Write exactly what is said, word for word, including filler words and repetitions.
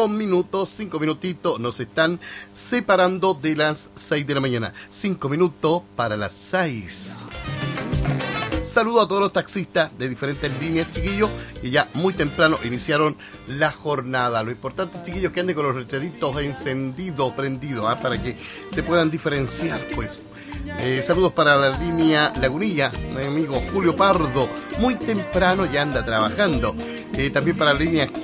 cinco minutos, cinco minutitos nos están separando de las seis de la mañana. Cinco minutos para las seis. Saludo a todos los taxistas de diferentes líneas, chiquillos, que ya muy temprano iniciaron la jornada. Lo importante, chiquillos, que anden con los letreritos encendidos, prendidos, ¿eh? Para que se puedan diferenciar, pues. Eh, saludos para la línea Lagunilla, mi amigo Julio Pardo, muy temprano ya anda trabajando. Eh, también para la línea